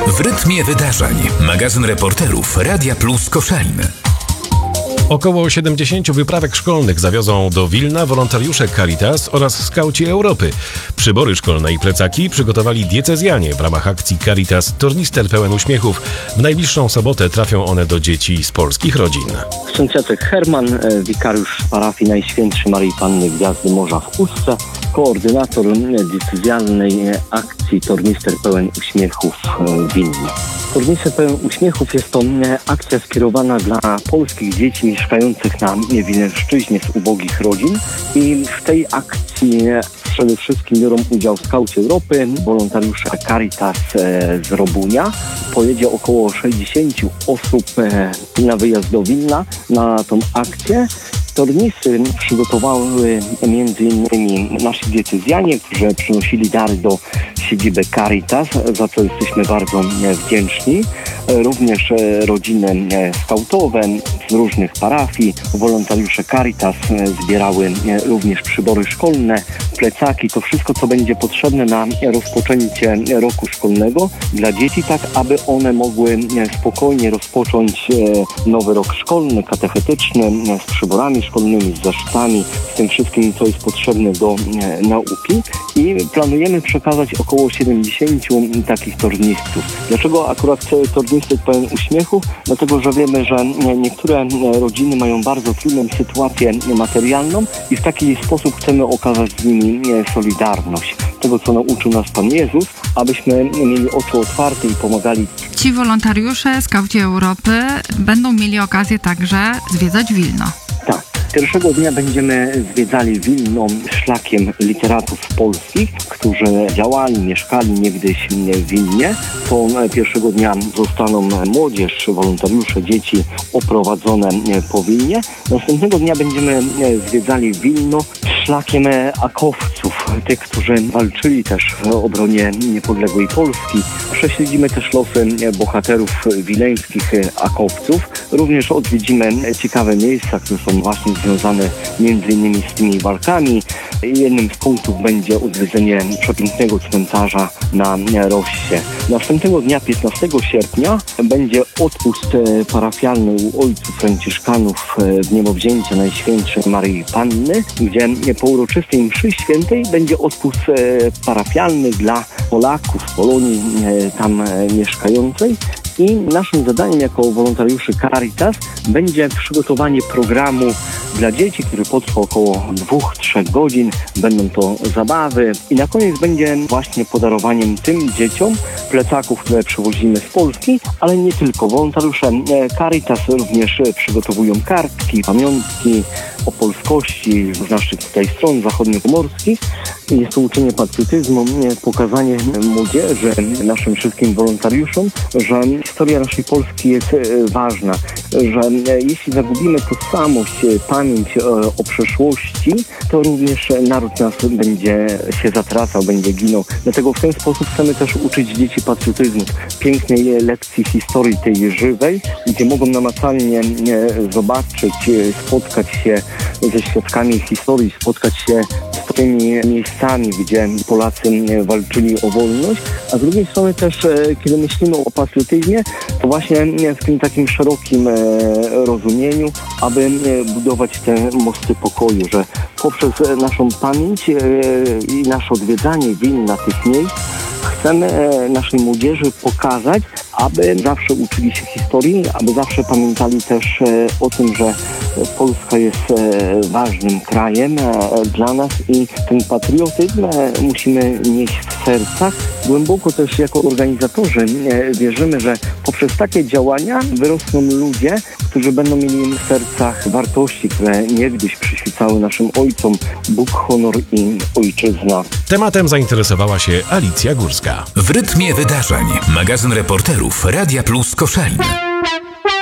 W rytmie wydarzeń. Magazyn reporterów Radia Plus Koszalin. Około 70 wyprawek szkolnych zawiozą do Wilna wolontariusze Caritas oraz Skauci Europy. Przybory szkolne i plecaki przygotowali diecezjanie w ramach akcji Caritas Tornister pełen uśmiechów. W najbliższą sobotę trafią one do dzieci z polskich rodzin. Ksiądz Jacek Herman, wikariusz parafii Najświętszej Maryi Panny Gwiazdy Morza w Ustce, koordynator diecezjalnej akcji Tornister pełen uśmiechów w Wilnie. Tornister pełen uśmiechów jest to akcja skierowana dla polskich dzieci mieszkających na Wileńszczyźnie z ubogich rodzin i w tej akcji przede wszystkim biorą udział Skauci Europy, wolontariusze Caritas z Robunia. Pojedzie około 60 osób na wyjazd do Wilna na tą akcję. Tornisy przygotowały m.in. nasi diecezjanie, którzy przynosili dary do siedziby Caritas, za co jesteśmy bardzo wdzięczni. Również rodziny skautowe z różnych parafii, wolontariusze Caritas zbierały również przybory szkolne, plecaki, to wszystko, co będzie potrzebne na rozpoczęcie roku szkolnego dla dzieci, tak aby one mogły spokojnie rozpocząć nowy rok szkolny, katechetyczny, z przyborami szkolnymi, z zeszytami, z tym wszystkim, co jest potrzebne do nauki i planujemy przekazać około 70 takich tornistów. Dlaczego akurat tornisty pełen uśmiechu? Dlatego, że wiemy, że niektóre rodziny mają bardzo trudną sytuację materialną i w taki sposób chcemy okazać z nimi solidarność. Tego, co nauczył nas Pan Jezus, abyśmy mieli oczy otwarte i pomagali. Ci wolontariusze Skauci Europy będą mieli okazję także zwiedzać Wilno. Tak. Pierwszego dnia będziemy zwiedzali Wilno szlakiem literatów polskich, którzy działali, mieszkali niegdyś w Wilnie. To pierwszego dnia zostaną młodzież, wolontariusze, dzieci oprowadzone po Wilnie. Następnego dnia będziemy zwiedzali Wilno szlakiem akowców, tych, którzy walczyli też w obronie niepodległej Polski. Prześledzimy też losy bohaterów wileńskich akowców. Również odwiedzimy ciekawe miejsca, które są właśnie związane m.in. z tymi walkami. Jednym z punktów będzie odwiedzenie przepięknego cmentarza na Rossie. Następnego dnia, 15 sierpnia, będzie odpust parafialny u ojców franciszkanów w niebowzięcia Najświętszej Maryi Panny, gdzie po uroczystej mszy świętej będzie odpust parafialny dla Polaków w Polonii tam mieszkającej. I naszym zadaniem jako wolontariuszy Caritas będzie przygotowanie programu dla dzieci, który potrwa około 2-3 godzin. Będą to zabawy i na koniec będzie właśnie podarowaniem tym dzieciom plecaków, które przywozimy z Polski, ale nie tylko. Wolontariusze Caritas również przygotowują kartki, pamiątki o polskości z naszych tutaj stron zachodniopomorskich. Jest to uczenie patriotyzmu, pokazanie młodzieży, naszym wszystkim wolontariuszom, że historia naszej Polski jest ważna, że jeśli zagubimy tożsamość, pamięć o przeszłości, to również naród nas będzie się zatracał, będzie ginął. Dlatego w ten sposób chcemy też uczyć dzieci patriotyzmu, pięknej lekcji historii tej żywej, gdzie mogą namacalnie zobaczyć, spotkać się ze świadkami historii, spotkać się z tymi miejscami, gdzie Polacy walczyli o wolność, a z drugiej strony też, kiedy myślimy o patriotyzmie, to właśnie w tym takim szerokim rozumieniu, aby budować te mosty pokoju, że poprzez naszą pamięć i nasze odwiedzanie Wilna, tych miejsc, chcemy naszej młodzieży pokazać, aby zawsze uczyli się historii, aby zawsze pamiętali też o tym, że Polska jest ważnym krajem dla nas i ten patriotyzm musimy nieść w sercach. Głęboko też jako organizatorzy wierzymy, że poprzez takie działania wyrosną ludzie, którzy będą mieli w sercach wartości, które niegdyś przyświecały naszym ojcom: Bóg, honor i ojczyzna. Tematem zainteresowała się Alicja Górska. W rytmie wydarzeń. Magazyn reporterów Radia Plus Koszalin.